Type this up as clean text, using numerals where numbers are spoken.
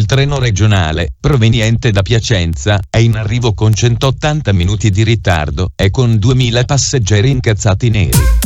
treno regionale, proveniente da Piacenza, è in arrivo con 180 minuti di ritardo e con 2000 passeggeri incazzati neri.